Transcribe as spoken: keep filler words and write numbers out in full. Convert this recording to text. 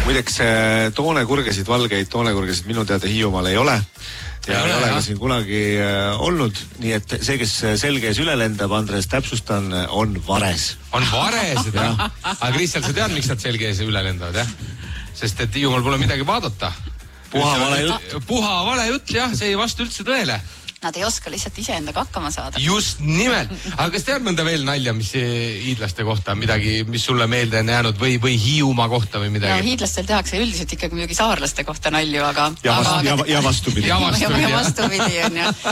Muideks toonekurgesid, valgeid toonekurgesid minu teada Hiiumaal ei ole. Ja ei ole ka siin kunagi olnud, nii et see, kes selge ees üle lendab, Andres, täpsustan, on vares. On vares, jah? Aga Kristjan, sa tead, miks nad selge ees üle lendavad, jah? Sest et Hiiumaal pole midagi vaadata. Puha vale jutt. Puha vale jutt, jah, see ei vastu üldse tõele. Nad ei oska lihtsalt iseendaga hakkama saada. Just nimelt. Aga kas tead mõnda veel nalja, mis hiidlaste kohta, midagi, mis sulle meelde on jäänud või, või Hiiumaa kohta või midagi? No hiidlastel tehakse üldiselt ikkagi muidugi saarlaste kohta nalju, aga... Ja, vast, aga... ja, ja vastupidi. Ja vastupidi, ja vastupidi on, jah.